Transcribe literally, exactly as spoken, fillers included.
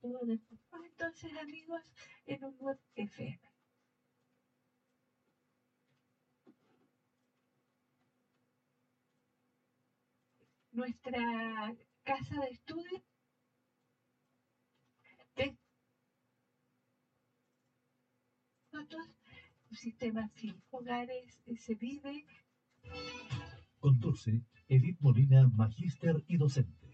todo después. Bueno, entonces, amigos, en un web F M. Nuestra casa de estudio de nosotros, un sistema sin hogares, se vive. Conduce Edith Molina, magíster y docente.